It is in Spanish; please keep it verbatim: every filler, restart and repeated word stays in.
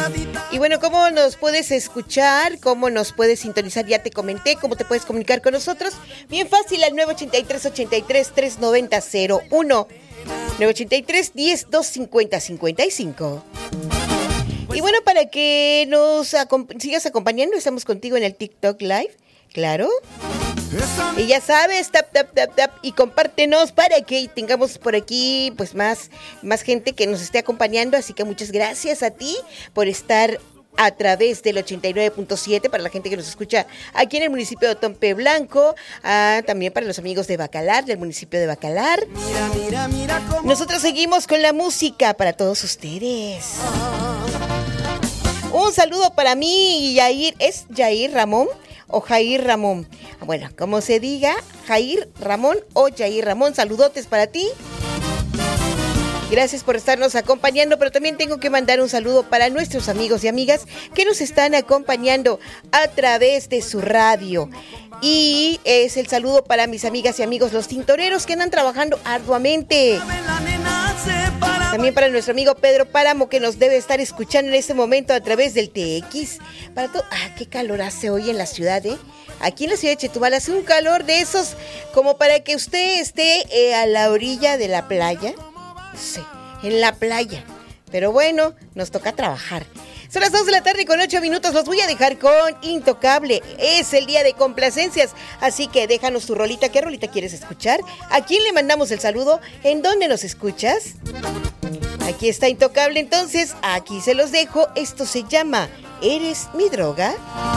Y bueno, ¿cómo nos puedes escuchar? ¿Cómo nos puedes sintonizar? Ya te comenté, ¿cómo te puedes comunicar con nosotros? Bien fácil, al nueve ochenta y tres, ochenta y tres, trescientos noventa, cero uno. nueve ochenta y tres, diez, doscientos cincuenta, cincuenta y cinco. Y bueno, para que nos acomp- sigas acompañando, estamos contigo en el TikTok Live, claro. Y ya sabes, tap, tap, tap, tap, y compártenos para que tengamos por aquí pues más, más gente que nos esté acompañando. Así que muchas gracias a ti por estar a través del ochenta y nueve punto siete para la gente que nos escucha aquí en el municipio de Otompe Blanco, ah, también para los amigos de Bacalar, del municipio de Bacalar. Mira, mira, mira cómo... Nosotros seguimos con la música para todos ustedes. Un saludo para mí, Yair. ¿Es Yair Ramón o Jair Ramón? Bueno, como se diga, Jair Ramón o Yair Ramón, saludotes para ti. Gracias por estarnos acompañando, pero también tengo que mandar un saludo para nuestros amigos y amigas que nos están acompañando a través de su radio. Y es el saludo para mis amigas y amigos los tintoreros que andan trabajando arduamente. También para nuestro amigo Pedro Páramo, que nos debe estar escuchando en este momento a través del T X. Para todo, ah, qué calor hace hoy en la ciudad, ¿eh? Aquí en la ciudad de Chetumal hace un calor de esos como para que usted esté eh, a la orilla de la playa. Sí, en la playa. Pero bueno, nos toca trabajar. Son las dos de la tarde con ocho minutos. Los voy a dejar con Intocable. Es el día de complacencias. Así que déjanos tu rolita. ¿Qué rolita quieres escuchar? ¿A quién le mandamos el saludo? ¿En dónde nos escuchas? Aquí está Intocable. Entonces, aquí se los dejo. Esto se llama ¿Eres mi droga?